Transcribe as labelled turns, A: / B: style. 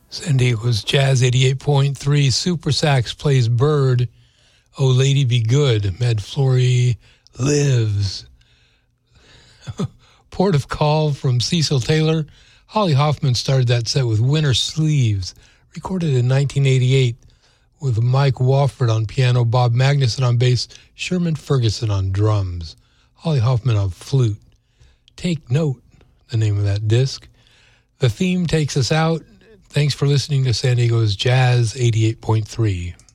A: San Diego's Jazz 88.3. Super Sax plays Bird. Oh, Lady Be Good. Med Flory Lives. Port of Call from Cecil Taylor. Holly Hoffman started that set with Winter Sleeves, recorded in 1988 with Mike Wofford on piano, Bob Magnuson on bass, Sherman Ferguson on drums, Holly Hoffman on flute. Take Note, the name of that disc. The theme takes us out. Thanks for listening to San Diego's Jazz 88.3.